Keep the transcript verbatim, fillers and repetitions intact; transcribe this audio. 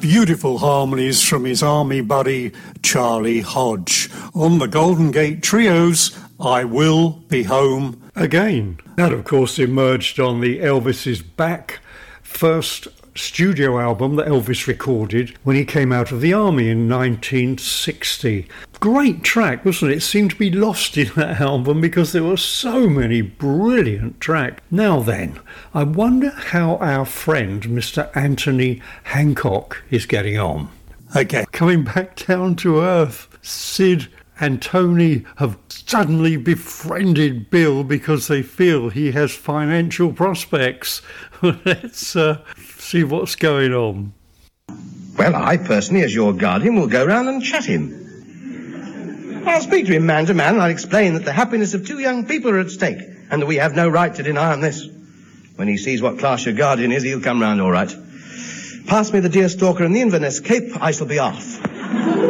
beautiful harmonies from his army buddy Charlie Hodge on the Golden Gate Trio's I Will Be Home Again. That, of course, emerged on the Elvis's Back first studio album that Elvis recorded when he came out of the army in nineteen sixty. Great track, wasn't it? It seemed to be lost in that album because there were so many brilliant tracks. Now then, I wonder how our friend Mister Anthony Hancock is getting on. Okay, coming back down to earth, Sid and Tony have suddenly befriended Bill because they feel he has financial prospects. Let's uh, see what's going on. Well, I personally, as your guardian, will go round and chat him. I'll speak to him man to man, and I'll explain that the happiness of two young people are at stake, and that we have no right to deny him this. When he sees what class your guardian is, he'll come round all right. Pass me the deerstalker and the Inverness cape, I shall be off.